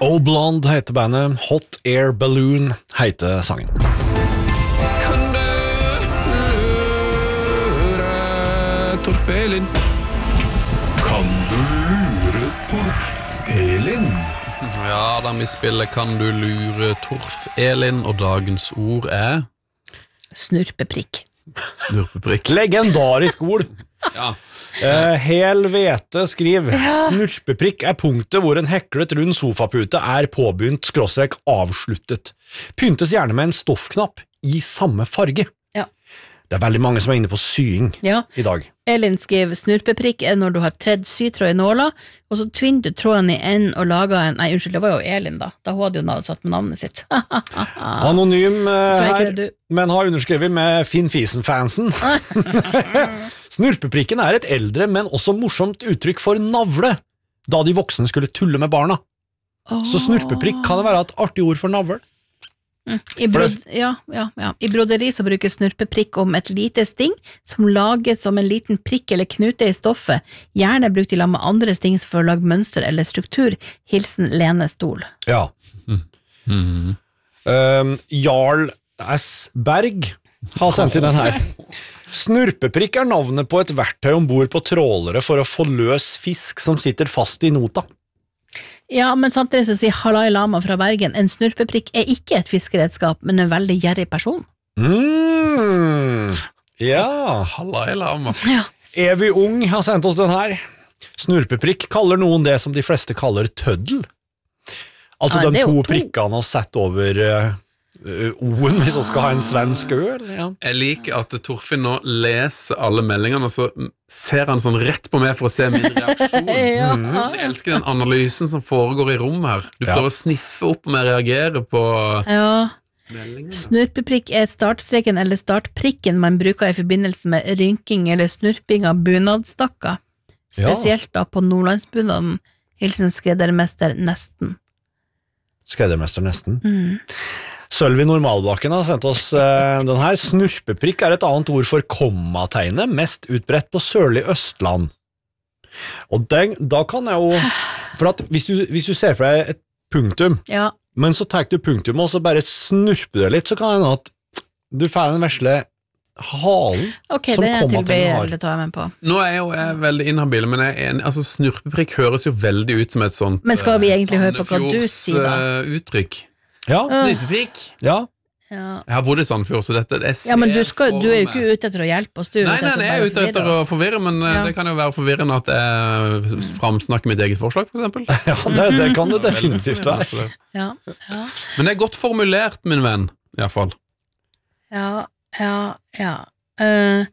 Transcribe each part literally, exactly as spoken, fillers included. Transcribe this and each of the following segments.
Oh Blonde heter bandet, Hot Air Balloon heter sangen. Kan du lure Torf Elin? Kan du lure Torf Elin? Ja, da vi spiller Kan du lure Torf Elin, og dagens ord er Snurpeprikk. Snurpeprikk. Legendarisk ord. Ja. Uh, hel vete skriv ja. Snurpeprikk er punktet hvor en heklet rund sofapute er påbegynt skråstrek avsluttet. Pyntes gjerne med en stoffknapp i samme farge. Ja. Det er veldig mange som er inne på sying ja. I dag. Elin skriver snurpeprikk er når du har tredd sytråd i nåla, og så tvinner du tråden i enden og lager en, nei unnskyld, det var jo Elin da, da hun hadde jo navnet satt med navnet sitt. Anonym uh, her, det men har underskrevet med Finn Fisen-fansen. Snurpeprikken er et eldre, men også morsomt uttrykk for navle, da de voksne skulle tulle med barna. Oh. Så snurpeprikk kan det være et artig ord for navle. Mm. I, brod, ja, ja, ja. I broderi så brukes snurpeprikk om et lite sting som lages som en liten prikk eller knute i stoffet, gjerne brukt i lag med andre sting for å lage mønster eller struktur. Hilsen Lene Stol. Ja. Mm. Mm. Um, Jarl S. Berg har sendt inn den her. Snurpeprikk er navnet på et verktøy ombord på trålere for å få løs fisk som sitter fast i nota. Ja, men samtidig så sier Halai Lama fra Bergen, en snurpeprikk er ikke et fiskeredskap, men en veldig gjerrig person. Mm, ja. Halai Lama. Ja. Evy Ung har sendt oss den her. Snurpeprikk kaller noen det som de fleste kaller tøddel. Altså ja, de to, to prikkene har sett over uh, O-en hvis man skal ha en svensk øl. Ja. Jeg liker at Torfinn nå leser alle meldingene, og så ser han sånn rett på meg for å se min reaksjon. Ja. Mm. Jeg elsker den analysen som foregår i rommet her. Du prøver ja. Å sniffe opp om jeg reagerer på ja. Meldingene. Snurpeprikk er startstreken eller startprikken man bruker i forbindelse med rynking eller snurping av bunadstakker. Spesielt ja. Da på nordlandsbunaden. Hilsen skreddermester Nesten. Skreddermester Nesten? Mm. Sølvi Normalbakken har sendt oss uh, den her. Snurpeprikk er et annet ord for kommategnet, mest utbredt på sørlig Østland. Og den, da kan jeg jo, for at hvis du, hvis du ser for deg et punktum, ja. Men så tar du punktum og så bare snurper det litt, så kan det at du får den versle halen Ok, som det er kommategnet har. Det tar jeg med på. Nå er jeg jo jeg er veldig inhabil, men jeg er enig, altså snurpeprikk høres jo veldig ut som et sånt Men skal vi egentlig høre på hva du sier da? Uh, uttrykk. Ja. Snurpeprikk. Ja. Ja. Jeg har bodd i Sandfjord, så dette jeg Ja, men du, skal, du er jo ikke ute etter å hjelpe oss, du. Nei, nei, nei, jeg er ute etter å forvirre, men ja. Det kan jo være forvirrende at jeg framsnakker mitt eget forslag, for eksempel. Ja, det, det kan det definitivt være. Ja, ja. Men det er godt formulert, min venn, i hvert fall. Ja, ja, ja. Uh,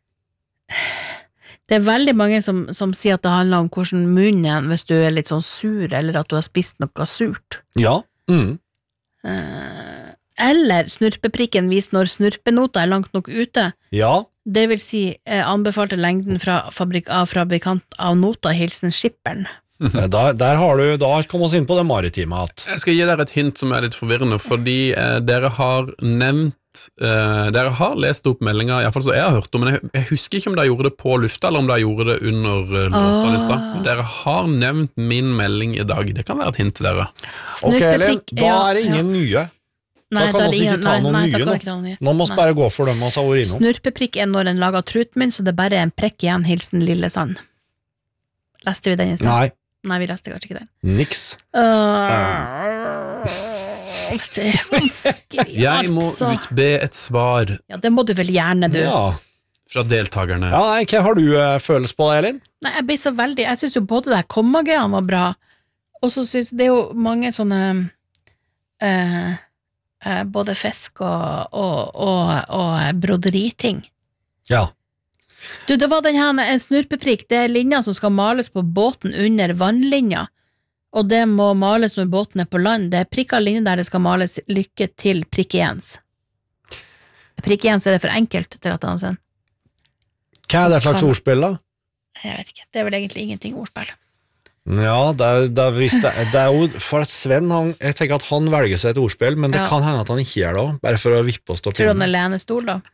det er veldig mange som, som sier at det handler om hvordan munnen er hvis du er litt sånn sur, eller at du har spist noe surt. Ja. Mm. Uh, eller snurpeprikken viser når snurpenota er langt nok ute. Ja. Det vil si eh, anbefalte lengden fra fabrik av fabrikant av nota, hilsen skipperen. Der, der har du, da kom oss inn på det maritime at. Jeg skal gi dere et hint som er litt forvirrende, fordi eh, dere har nevnt, eh, dere har lest opp meldinger, i hvert fall så jeg har hørt om, men jeg, jeg husker ikke om dere gjorde det på lufta, eller om dere gjorde det under uh, låta lista. Men dere har nevnt min melding i dag, det kan være et hint til dere. Ok, Elin, da er det ingen ja. Nye. Nei, da kan vi ikke ta nei, noen nei, nye nå. Nye. Nå må vi bare gå for dem og sa ord innom. Snurpeprikk er når en lager trutmunn, så det bare er en prekk igjen, hilsen Lillesand. Leste vi den i sted? Nei. Nei, vi leste kanskje ikke den. Niks. Uh, det er vanskelig. Jeg må altså. utbe et svar. Ja, det må du vel gjerne, du. Ja. Fra deltakerne. Ja, nei, hva har du uh, følelse på, Elin? Nei, jeg blir så veldig, jeg synes jo både det her komma-greiene var bra, og så synes det er jo mange sånne uh, uh, både fisk og, og, og, og broderiting. Ja. Du, det var den her med en snurpeprikk, det er linja som skal males på båten under vannlinja, og det må males når båten er på land. Det er prikket linje der det skal males lykke til prikkejens. Prikkejens er det for enkelt til at han sen. Hva er det slags ordspill da? Jeg vet ikke, det er vel egentlig ingenting ordspill. Ja, det er, det er, det er, det er jo for at Sven, han, jeg tenker at han velger seg et ordspill, men det ja. Kan hende at han ikke gjør det, bare for å vippe og stå Tror du han er lenestol da?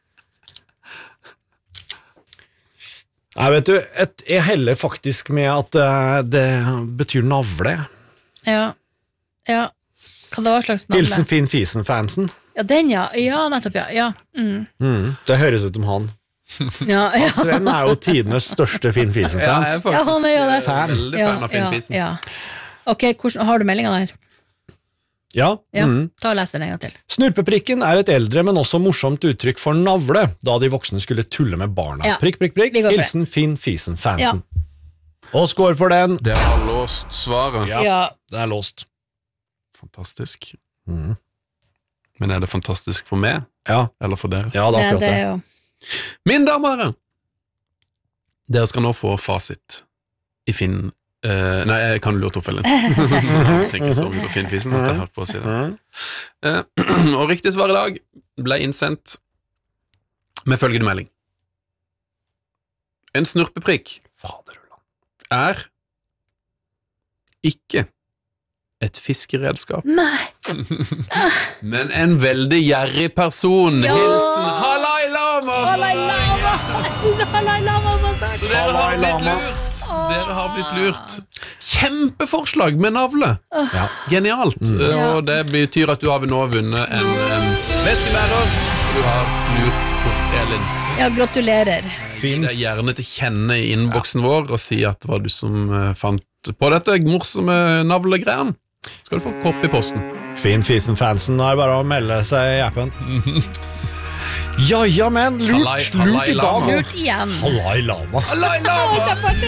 Nei, vet du, et, jeg heller faktisk med at uh, det betyr navle. Ja, Ja. Hva det var slags navle? Hilsen Finn Fisen-fansen. Ja, den ja. Ja, nettopp, ja. ja. Mm. Mm, det høres ut som han. Ja, ja. Sven er jo tidenes største Finn Ja, jeg er Fisen-fans. faktisk Ja, han er jo det. fan. veldig fan av Finn ja, Fisen. ja. Ok, hvordan, har du meldinga der? Ja. Ja, Mm. ta og les den en gang til. Snurpeprikken er et eldre, men også morsomt uttrykk for navle, da de voksne skulle tulle med barna. Ja. Prikk, prikk, prikk. Vi går for det. Hilsen Finn Fisen-fansen. Og score for den. Det har låst svaret. Ja, Ja. det er låst. Fantastisk. Mm. Men er det fantastisk for meg, Ja, eller for dere? ja, det er Det, akkurat det det. er jo Mine damer og herrer, dere skal nå få fasit i Finn... eh, nei, jeg kan lure Torfellen. Jeg tenker så mye på Finn Fisen at jeg har på å si det. Mm. Eh, og riktig svar i dag ble innsendt med følgende melding. En snurpeprikk Faderullan. er ikke et fiskeredskap, Nei! men en veldig gjerrig person. Ja! Hilsen Halai Lama! Dalai Lama! Jeg synes Dalai Lama var søt! Så dere har Dalai blitt Lama. lurt. Dere har blitt lurt. Kjempeforslag med navle. Ja. Genialt. Eh, Og det betyr at du har nå vunnet en um, veskebærer, og du har lurt Torf Elin. Ja, gratulerer. Finn. Gi deg gjerne til kjenne i innboksen vår og si at det var du som eh, fant på dette morsomme navlegreiene. Skal du få kopp i posten. Finn Fisen-fansen er bare å melde seg i appen. Ja, ja, men lurt, Halai- lurt Halai i dag. Lama. Lurt igjen. Halai Lama. Halai Lama! Kjempeartig!